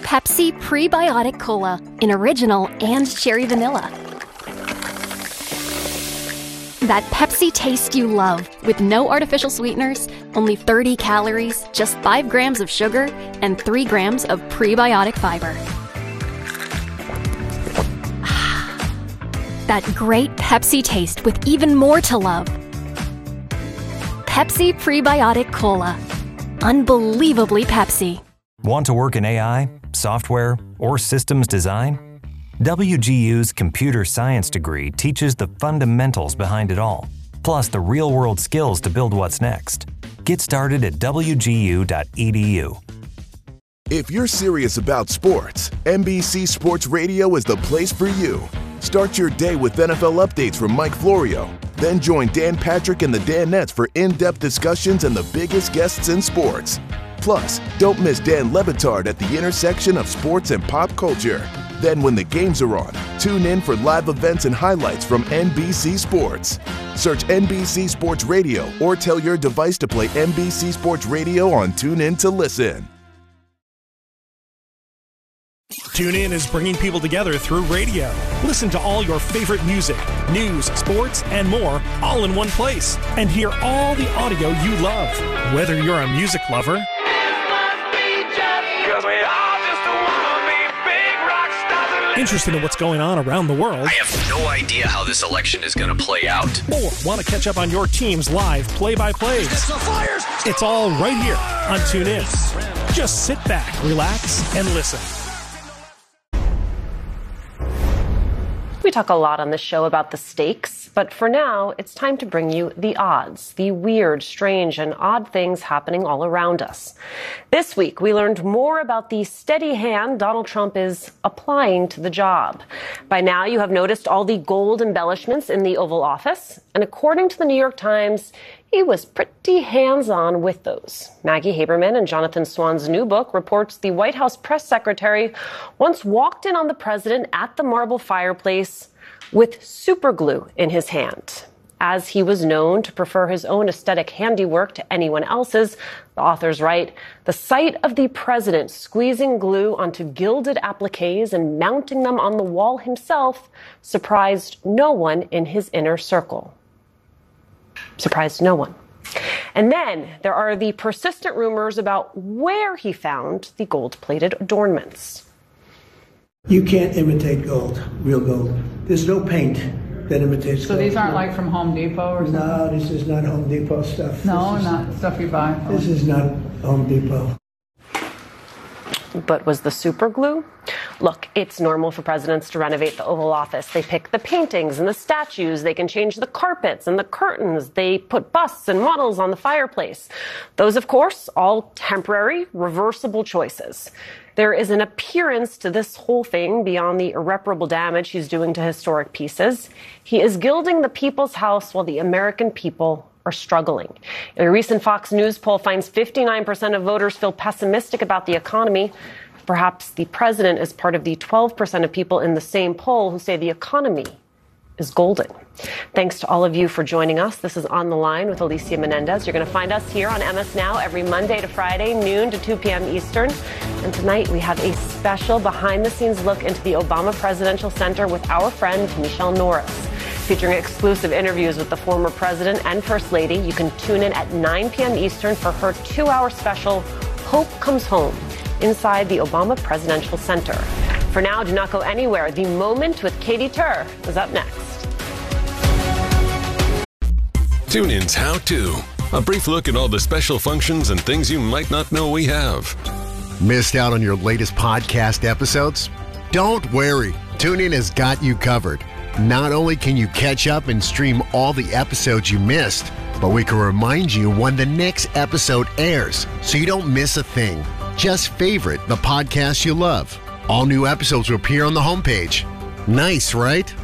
Pepsi Prebiotic Cola in original and cherry vanilla. That Pepsi taste you love, with no artificial sweeteners, only 30 calories, just 5 grams of sugar, and 3 grams of prebiotic fiber. That great Pepsi taste with even more to love. Pepsi Prebiotic Cola. Unbelievably Pepsi. Want to work in AI, software, or systems design? WGU's computer science degree teaches the fundamentals behind it all, plus the real-world skills to build what's next. Get started at wgu.edu. If you're serious about sports, NBC Sports Radio is the place for you. Start your day with NFL updates from Mike Florio. Then join Dan Patrick and the Danettes for in-depth discussions and the biggest guests in sports. Plus, don't miss Dan Le Batard at the intersection of sports and pop culture. Then when the games are on, tune in for live events and highlights from NBC Sports. Search NBC Sports Radio or tell your device to play NBC Sports Radio on TuneIn to listen. TuneIn is bringing people together through radio. Listen to all your favorite music, news, sports, and more all in one place. And hear all the audio you love. Whether you're a music lover, interested in what's going on around the world, I have no idea how this election is going to play out, or want to catch up on your team's live play-by-plays, it's all right here on TuneIn. Just sit back, relax, and listen. We talk a lot on this show about the stakes, but for now, it's time to bring you the odds, the weird, strange, and odd things happening all around us. This week, we learned more about the steady hand Donald Trump is applying to the job. By now, you have noticed all the gold embellishments in the Oval Office, and according to the New York Times, he was pretty hands-on with those. Maggie Haberman and Jonathan Swan's new book reports the White House press secretary once walked in on the president at the marble fireplace with super glue in his hand. As he was known to prefer his own aesthetic handiwork to anyone else's, the authors write, the sight of the president squeezing glue onto gilded appliques and mounting them on the wall himself surprised no one in his inner circle. Surprised no one. And then there are the persistent rumors about where he found the gold-plated adornments. You can't imitate gold, real gold. There's no paint that imitates gold. So these aren't like from Home Depot or something? No, this is not Home Depot stuff. No, not stuff you buy. This is not Home Depot. But was the super glue? Look, it's normal for presidents to renovate the Oval Office. They pick the paintings and the statues. They can change the carpets and the curtains. They put busts and models on the fireplace. Those, of course, all temporary, reversible choices. There is an appearance to this whole thing beyond the irreparable damage he's doing to historic pieces. He is gilding the people's house while the American people are struggling. A recent Fox News poll finds 59% of voters feel pessimistic about the economy. Perhaps the president is part of the 12% of people in the same poll who say the economy is golden. Thanks to all of you for joining us. This is On the Line with Alicia Menendez. You're going to find us here on MS Now every Monday to Friday, noon to 2 p.m. Eastern. And tonight we have a special behind-the-scenes look into the Obama Presidential Center with our friend Michelle Norris, featuring exclusive interviews with the former president and first lady. You can tune in at 9 p.m. Eastern for her 2-hour special, Hope Comes Home, inside the Obama Presidential Center. For now, do not go anywhere. The Moment with Katie Tur is up next. TuneIn's How To. A brief look at all the special functions and things you might not know we have. Missed out on your latest podcast episodes? Don't worry. TuneIn has got you covered. Not only can you catch up and stream all the episodes you missed, but we can remind you when the next episode airs so you don't miss a thing. Just favorite the podcast you love. All new episodes will appear on the homepage. Nice, right?